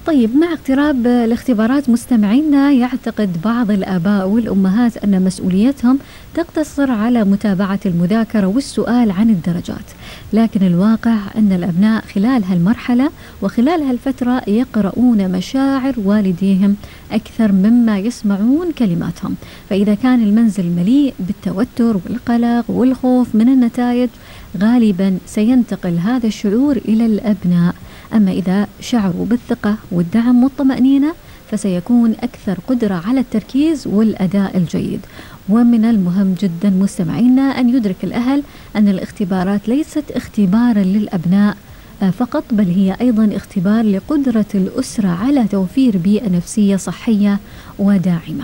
طيب، مع اقتراب الاختبارات مستمعينا، يعتقد بعض الآباء والأمهات أن مسؤوليتهم تقتصر على متابعة المذاكرة والسؤال عن الدرجات، لكن الواقع أن الأبناء خلال هالمرحلة وخلال هالفترة يقرؤون مشاعر والديهم أكثر مما يسمعون كلماتهم. فإذا كان المنزل مليء بالتوتر والقلق والخوف من النتائج، غالبا سينتقل هذا الشعور إلى الأبناء. أما إذا شعروا بالثقة والدعم والطمأنينة، فسيكون أكثر قدرة على التركيز والأداء الجيد. ومن المهم جدا مستمعينا أن يدرك الأهل أن الاختبارات ليست اختبارا للأبناء فقط، بل هي أيضا اختبار لقدرة الأسرة على توفير بيئة نفسية صحية وداعمة.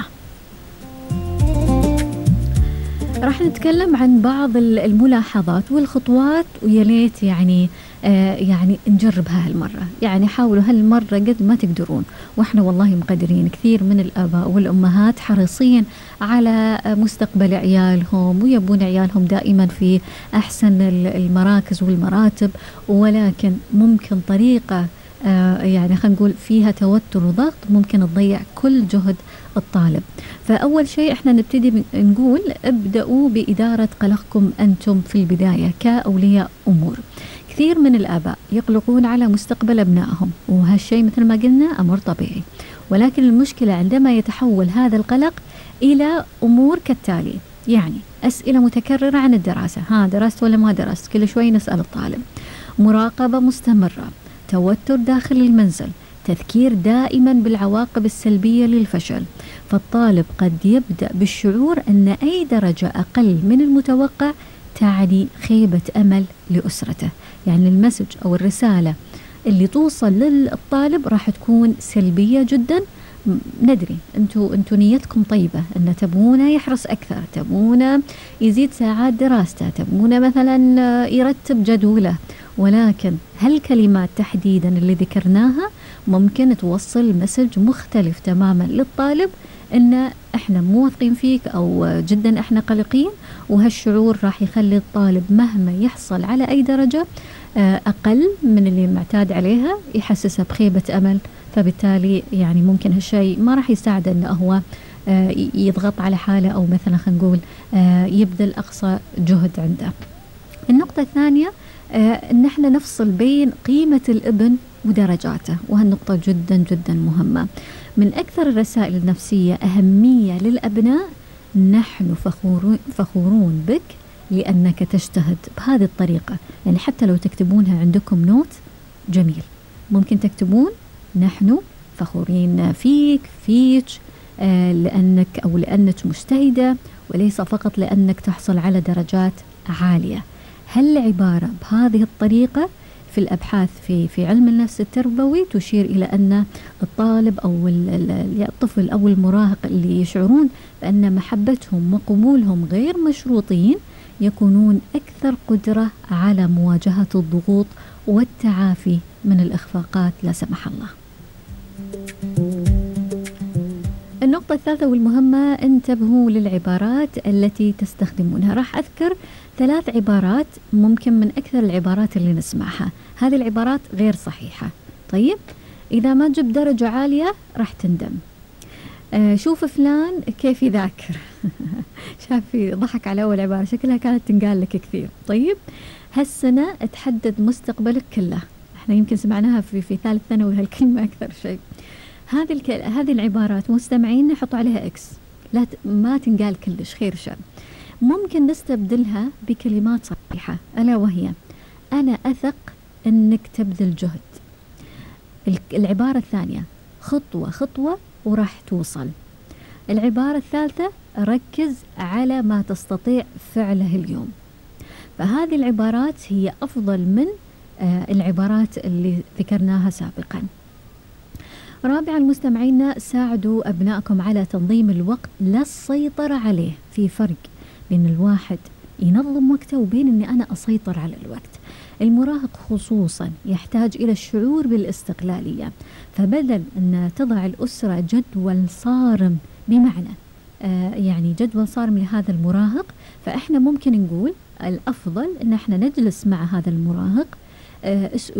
راح نتكلم عن بعض الملاحظات والخطوات، ويا ليت يعني نجربها هالمرة. يعني حاولوا هالمرة قد ما تقدرون، واحنا والله مقدرين كثير من الآباء والأمهات حريصين على مستقبل عيالهم ويبون عيالهم دائما في أحسن المراكز والمراتب، ولكن ممكن طريقة يعني خلينا نقول فيها توتر وضغط ممكن تضيع كل جهد الطالب. فأول شيء احنا نبتدي نقول ابدأوا بإدارة قلقكم أنتم في البداية كأولياء أمور. كثير من الآباء يقلقون على مستقبل أبنائهم، وهالشيء مثل ما قلنا أمر طبيعي، ولكن المشكلة عندما يتحول هذا القلق إلى أمور كالتالي. يعني أسئلة متكررة عن الدراسة، درست ولا ما درست، كل شوي نسأل الطالب، مراقبة مستمرة، توتر داخل المنزل، تذكير دائما بالعواقب السلبية للفشل. فالطالب قد يبدأ بالشعور أن أي درجة أقل من المتوقع تعني خيبة أمل لأسرته. يعني المسج أو الرسالة اللي توصل للطالب راح تكون سلبية جدا. ندري انتوا نيتكم طيبة، ان تبونه يحرص أكثر، تبونه يزيد ساعات دراسته، تبونه مثلا يرتب جدوله، ولكن هالكلمات تحديدا اللي ذكرناها ممكن توصل مسج مختلف تماما للطالب، ان احنا مو واثقين فيك او جدا احنا قلقين. وهالشعور راح يخلي الطالب مهما يحصل على اي درجة اقل من اللي معتاد عليها يحسسه بخيبة امل. فبالتالي يعني ممكن هالشيء ما راح يساعده انه هو يضغط على حاله، او مثلا خلينا نقول يبذل اقصى جهد عنده. النقطة الثانية ان احنا نفصل بين قيمة الابن ودرجاته، وهالنقطة جدا جدا مهمة. من أكثر الرسائل النفسية أهمية للأبناء: نحن فخورون بك لأنك تجتهد. بهذه الطريقة يعني حتى لو تكتبونها عندكم نوت جميل، ممكن تكتبون نحن فخورين فيك لأنك أو لأنك مجتهدة، وليس فقط لأنك تحصل على درجات عالية. هالعبارة بهذه الطريقة في الأبحاث في علم النفس التربوي تشير إلى أن الطالب أو الطفل أو المراهق اللي يشعرون بأن محبتهم وقبولهم غير مشروطين يكونون أكثر قدرة على مواجهة الضغوط والتعافي من الإخفاقات لا سمح الله. النقطة الثالثة والمهمة: انتبهوا للعبارات التي تستخدمونها. راح أذكر 3 عبارات ممكن من أكثر العبارات اللي نسمعها. هذه العبارات غير صحيحة. طيب، إذا ما جبت درجة عالية راح تندم. شوف فلان كيف يذاكر. شافي ضحك على أول عبارة، شكلها كانت تنقال لك كثير. طيب، هالسنة تحدد مستقبلك كله. احنا يمكن سمعناها في ثالث ثانوي هالكلمة أكثر شيء. هذه العبارات مستمعين نحط عليها إكس، لا ما تنقال كلش، خير شر. ممكن نستبدلها بكلمات صحيحة، ألا وهي: أنا أثق أنك تبذل جهد. العبارة الثانية: خطوة خطوة وراح توصل. العبارة الثالثة: ركز على ما تستطيع فعله اليوم. فهذه العبارات هي أفضل من العبارات اللي ذكرناها سابقا. رابعا مستمعينا، ساعدوا أبنائكم على تنظيم الوقت لا السيطرة عليه. في فرق بين الواحد ينظم وقته وبين أني أنا أسيطر على الوقت. المراهق خصوصا يحتاج إلى الشعور بالاستقلالية، فبدل أن تضع الأسرة جدول صارم، بمعنى يعني جدول صارم لهذا المراهق، فإحنا ممكن نقول الأفضل أن احنا نجلس مع هذا المراهق